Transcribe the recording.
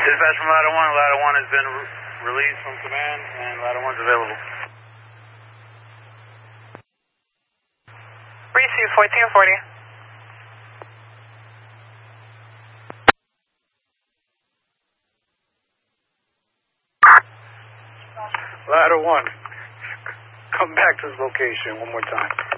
Dispatch from Ladder 1 has been released from command, and Ladder 1's available. Receive 1440. Ladder 1, come back to this location one more time.